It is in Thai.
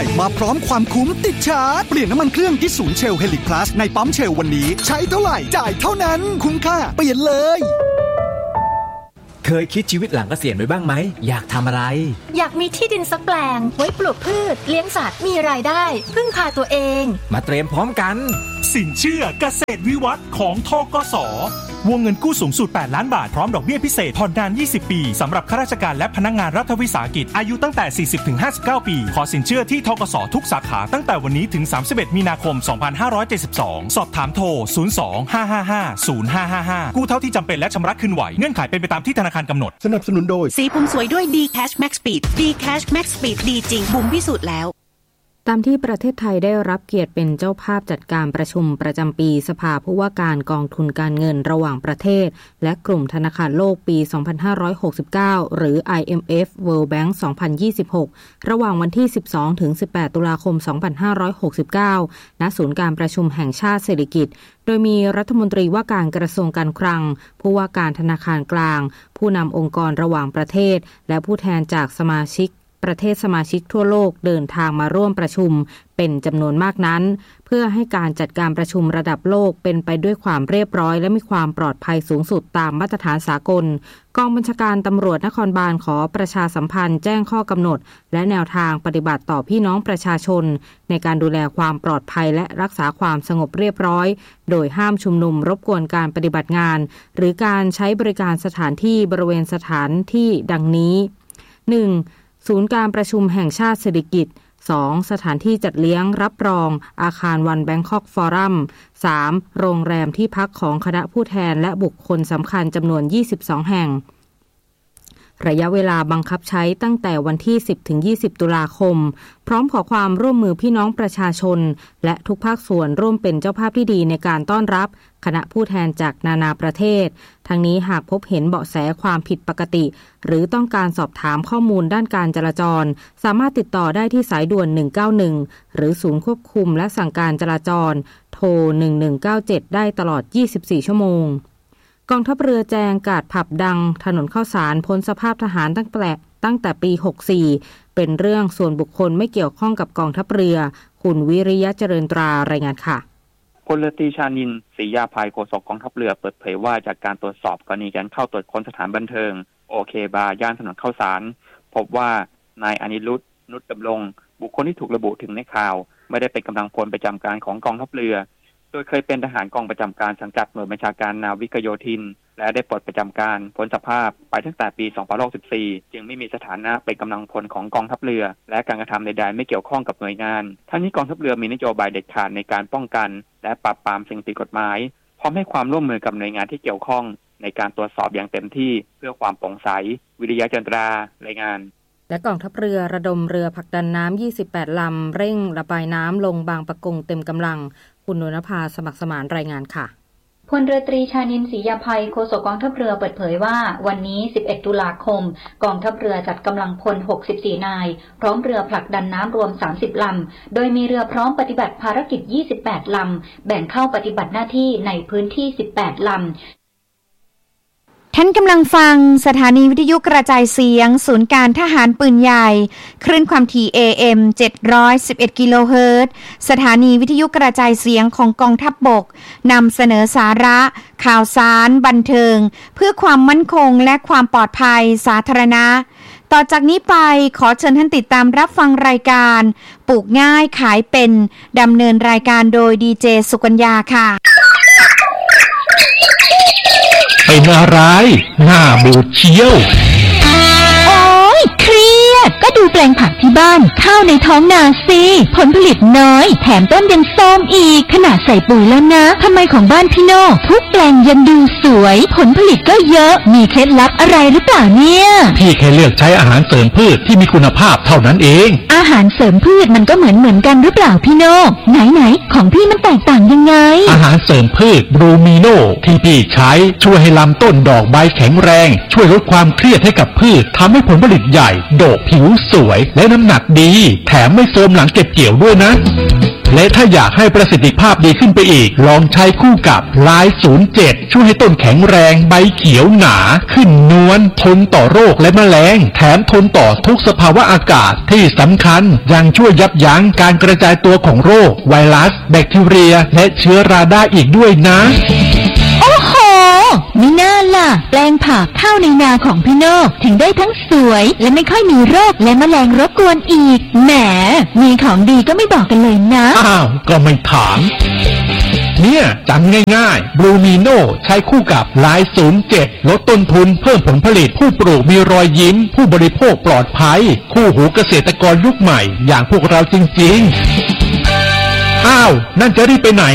มาพร้อมความคุ้มติดชาร์จเปลี่ยนน้ำมันเครื่องที่ศูนย์เชลเฮลิคลัสในปั๊มเชลวันนี้ใช้เท่าไหร่จ่ายเท่านั้นคุ้มค่าเปลี่ยนเลยเคยคิดชีวิตหลังเกษียณไว้บ้างไหมอยากทำอะไรอยากมีที่ดินสักแปลงไว้ปลูกพืชเลี้ยงสัตว์มีรายได้พึ่งพาตัวเองมาเตรียมพร้อมกันสินเชื่อเกษตรวิวัฒน์ของธกส.วงเงินกู้สูงสุด8ล้านบาทพร้อมดอกเบี้ยพิเศษผ่อนนาน20ปีสำหรับข้าราชการและพนักงานรัฐวิสาหกิจอายุตั้งแต่ 40-59 ปีขอสินเชื่อที่ธกส.ทุกสาขาตั้งแต่วันนี้ถึง31มีนาคม2572สอบถามโทร02-555-0555กู้เท่าที่จำเป็นและชำระคืนไหวเงื่อนไขเป็นไปตามที่ธนาคารกำหนดสนับสนุนโดยสีผมสวยด้วย D-Cash Max Speed D-Cash Max Speed ดีจริงบุ๋มพิสูจน์แล้วตามที่ประเทศไทยได้รับเกียรติเป็นเจ้าภาพจัดการประชุมประจำปีสภาผู้ว่าการกองทุนการเงินระหว่างประเทศและกลุ่มธนาคารโลกปี 2569 หรือ IMF World Bank 2026 ระหว่างวันที่ 12-18 ตุลาคม 2569 ณ ศูนย์การประชุมแห่งชาติเศรษฐกิจโดยมีรัฐมนตรีว่าการกระทรวงการคลังผู้ว่าการธนาคารกลางผู้นำองค์กรระหว่างประเทศและผู้แทนจากประเทศสมาชิกทั่วโลกเดินทางมาร่วมประชุมเป็นจำนวนมากนั้นเพื่อให้การจัดการประชุมระดับโลกเป็นไปด้วยความเรียบร้อยและมีความปลอดภัยสูงสุดตามมาตรฐานสากลกองบัญชาการตำรวจนครบาลขอประชาสัมพันธ์แจ้งข้อกำหนดและแนวทางปฏิบัติต่อพี่น้องประชาชนในการดูแลความปลอดภัยและรักษาความสงบเรียบร้อยโดยห้ามชุมนุมรบกวนการปฏิบัติงานหรือการใช้บริการสถานที่บริเวณสถานที่ดังนี้ 1. ศูนย์การประชุมแห่งชาติเศรษฐกิจ 2. สถานที่จัดเลี้ยงรับรองอาคารวันแบงคอกฟอรัม 3. โรงแรมที่พักของคณะผู้แทนและบุคคลสำคัญจำนวน22แห่งระยะเวลาบังคับใช้ตั้งแต่วันที่ 10-20 ตุลาคมพร้อมขอความร่วมมือพี่น้องประชาชนและทุกภาคส่วนร่วมเป็นเจ้าภาพที่ดีในการต้อนรับคณะผู้แทนจากนานาประเทศทั้งนี้หากพบเห็นเบาะแสความผิดปกติหรือต้องการสอบถามข้อมูลด้านการจราจรสามารถติดต่อได้ที่สายด่วน191หรือศูนย์ควบคุมและสั่งการจราจรโทร1197ได้ตลอด24ชั่วโมงกองทัพเรือแจงกาดผับดังถนนข้าวสารพ้นสภาพทหารตั้งแต่ปี64เป็นเรื่องส่วนบุคคลไม่เกี่ยวข้องกับกองทัพเรือคุณวิริยะเจริญตรารายงานค่ะพลเรือตรีชานินทร์ศรียาภัยโฆษกกองทัพเรือเปิดเผยว่าจากการตรวจสอบกรณีการเข้าตรวจค้นสถานบันเทิงโอเคบาร์ย่านถนนข้าวสารพบว่านายอนิรุตนุชดำรงบุคคลที่ถูกระบุถึงในข่าวไม่ได้เป็นกำลังพลประจำการของกองทัพเรือโดยเคยเป็นทหารกองประจำการสังกัดหน่วยบัญชาการนาวิกโยธินและได้ปลดประจำการพ้นสภาพไปตั้งแต่ปี 2564 จึงไม่มีสถานะเป็นกำลังพลของกองทัพเรือและการกระทำใดๆไม่เกี่ยวข้องกับหน่วยงานทั้งนี้กองทัพเรือมีนโยบายเด็ดขาดในการป้องกันและปราบปรามสิ่งผิดกฎหมายพร้อมให้ความร่วมมือกับหน่วยงานที่เกี่ยวข้องในการตรวจสอบอย่างเต็มที่เพื่อความโปร่งใสวิริยะจันทรารายงานและกองทัพเรือระดมเรือผลักดันน้ำ28ลำเร่งระบายน้ำลงบางปะกงเต็มกำลังคุณนนภาสมัครสมานรายงานค่ะพลเรือตรีชานินทร์ศรียาภัยโฆษกกองทัพเรือเปิดเผยว่าวันนี้11ตุลาคมกองทัพเรือจัดกำลังพล64นายพร้อมเรือผลักดันน้ำรวม30ลำโดยมีเรือพร้อมปฏิบัติภารกิจ28ลำแบ่งเข้าปฏิบัติหน้าที่ในพื้นที่18ลำท่านกำลังฟังสถานีวิทยุกระจายเสียงศูนย์การทหารปืนใหญ่คลื่นความถี่ AM 711กิโลเฮิรตซ์สถานีวิทยุกระจายเสียงของกองทัพบกนำเสนอสาระข่าวสารบันเทิงเพื่อความมั่นคงและความปลอดภัยสาธารณะต่อจากนี้ไปขอเชิญท่านติดตามรับฟังรายการปลูกง่ายขายเป็นดำเนินรายการโดยดีเจสุกัญญาค่ะเป็นอะไรหน้าบูดเชียวโอ๊ยเครียดก็ดูแปลงผักที่บ้านข้าวในท้องนาสิผลผลิตน้อยแถมต้นยังส้มอีกขนาดใส่ปุ๋ยแล้วนะทำไมของบ้านพี่โน่ทุกแปลงยังดูสวยผลผลิตก็เยอะมีเคล็ดลับอะไรหรือเปล่าเนี่ยพี่แค่เลือกใช้อาหารเสริมพืชที่มีคุณภาพเท่านั้นเองอาหารเสริมพืชมันก็เหมือนกันหรือเปล่าพี่โน่ไหนของพี่มันแตกต่างยังไงอาหารเสริมพืชบรูมีโน่ที่พี่ใช้ช่วยให้ลำต้นดอกใบแข็งแรงช่วยลดความเครียดให้กับพืชทำให้ผลผลิตใหญ่ดกผิวสวยและน้ำหนักดีแถมไม่โทรมหลังเก็บเกี่ยวด้วยนะและถ้าอยากให้ประสิทธิภาพดีขึ้นไปอีกลองใช้คู่กับไลฟ์07ช่วยให้ต้นแข็งแรงใบเขียวหนาขึ้นนวลทนต่อโรคและแมลงแถมทนต่อทุกสภาวะอากาศที่สำคัญยังช่วยยับยั้งการกระจายตัวของโรคไวรัสแบคทีเรียและเชื้อราได้อีกด้วยนะโอ้โหมิน่าล่ะแปลงผักข้าวในนาของพี่โน่ถึงได้ทั้งสวยและไม่ค่อยมีโรคและแมลงรบกวนอีกแหมมีของดีก็ไม่บอกกันเลยนะอ้าวก็ไม่ถามเนี่ยจำง่ายๆบรูมิโน่ใช้คู่กับไลฟ์07ลดต้นทุนเพิ่มผลผลิตผู้ปลูกมีรอยยิ้มผู้บริโภคปลอดภัยคู่หูเกษตรกรยุคใหม่อย่างพวกเราจริงๆอ้าวนั่นจะรีบไปไหน